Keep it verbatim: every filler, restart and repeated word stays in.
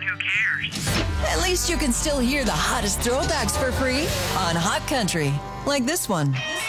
who cares? At least you can still hear the hottest throwbacks for free on Hot Country, like this one.